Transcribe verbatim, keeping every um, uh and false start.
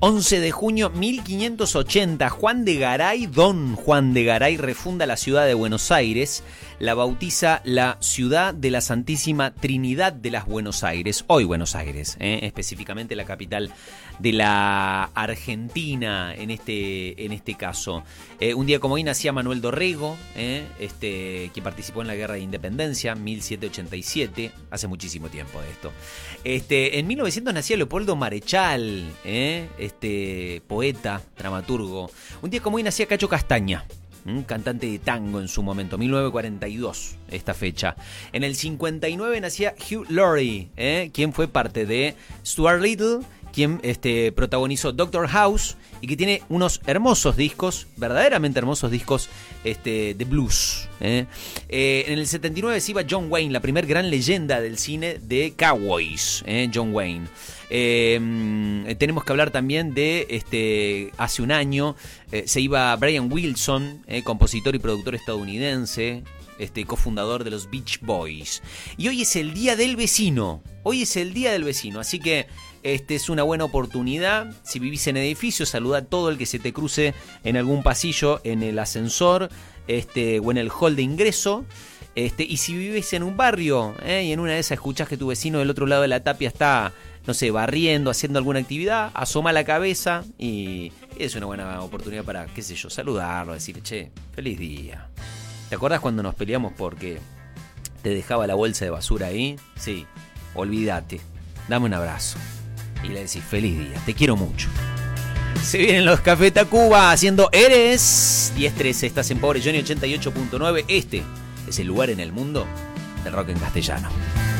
once de junio mil quinientos ochenta, Juan de Garay, don Juan de Garay, refunda la ciudad de Buenos Aires, la bautiza la ciudad de la Santísima Trinidad de las Buenos Aires, hoy Buenos Aires, eh, específicamente la capital de la Argentina en este, en este caso. Eh, un día como hoy nacía Manuel Dorrego, eh, este, que participó en la Guerra de Independencia, mil setecientos ochenta y siete, hace muchísimo tiempo de esto. Este, en mil novecientos nacía Leopoldo Marechal, eh, este, poeta, dramaturgo. Un día como hoy nacía Cacho Castaña, un cantante de tango en su momento, mil novecientos cuarenta y dos, esta fecha. En el cincuenta y nueve nacía Hugh Laurie, eh, quien fue parte de Stuart Little, quien este, protagonizó Doctor House y que tiene unos hermosos discos, verdaderamente hermosos discos este, de blues. ¿eh? Eh, en el setenta y nueve se iba John Wayne, la primer gran leyenda del cine de cowboys, ¿eh? John Wayne. Eh, tenemos que hablar también de, este, hace un año, eh, se iba Brian Wilson, eh, compositor y productor estadounidense, este, cofundador de los Beach Boys. Y hoy es el Día del Vecino, hoy es el Día del Vecino, así que este es una buena oportunidad. Si vivís en edificio, saluda a todo el que se te cruce en algún pasillo, en el ascensor, este, o en el hall de ingreso. Este, y si vivís en un barrio, eh, y en una de esas escuchás que tu vecino del otro lado de la tapia está, no sé, barriendo, haciendo alguna actividad, asoma la cabeza y es una buena oportunidad para, qué sé yo, saludarlo, decirle, che, feliz día. ¿Te acordás cuando nos peleamos porque te dejaba la bolsa de basura ahí? Sí, olvídate, dame un abrazo y le decís, feliz día, te quiero mucho. Se vienen los Café Tacuba haciendo Eres. diez trece, estás en Pobre Johnny ochenta y ocho punto nueve. Este es el lugar en el mundo del rock en castellano.